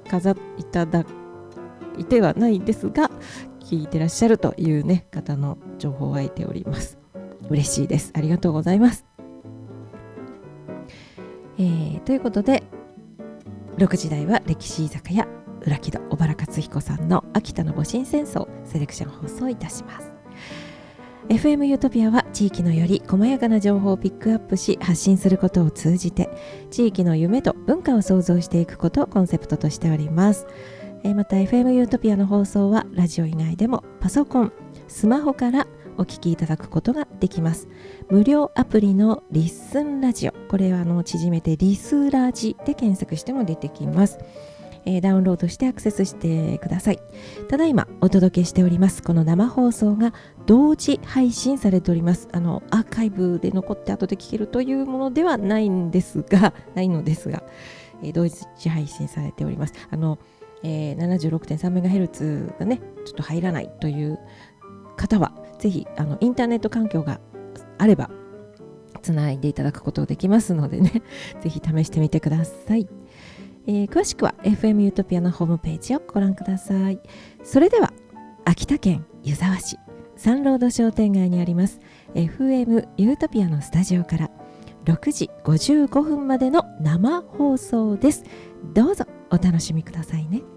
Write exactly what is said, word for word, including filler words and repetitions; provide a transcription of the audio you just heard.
飾いただいてはないですが、聞いてらっしゃるというね方の情報を得ております。嬉しいです。ありがとうございます。えー、ということでろくじ台は歴史居酒屋裏木戸小原克彦さんの秋田の戊辰戦争セレクション放送いたします。 エフエム ユートピアは地域のより細やかな情報をピックアップし発信することを通じて地域の夢と文化を創造していくことをコンセプトとしております。えー、また エフエム ユートピアの放送はラジオ以外でもパソコン、スマホからお聞きいただくことができます。無料アプリのリッスンラジオ、これはあの縮めてリスラジで検索しても出てきます。えー、ダウンロードしてアクセスしてください。ただいまお届けしておりますこの生放送が同時配信されております。あのアーカイブで残って後で聞けるというものではないんですがないのですが、えー、同時配信されております。あの、えー、ななじゅうろくてんさんメガヘルツ がねちょっと入らないという方はぜひあのインターネット環境があればつないでいただくことができますのでねぜひ試してみてください。えー、詳しくは エフエム ユートピアのホームページをご覧ください。それでは秋田県湯沢市サンロード商店街にあります エフエム ユートピアのスタジオからろくじごじゅうごふんまでの生放送です。どうぞお楽しみくださいね。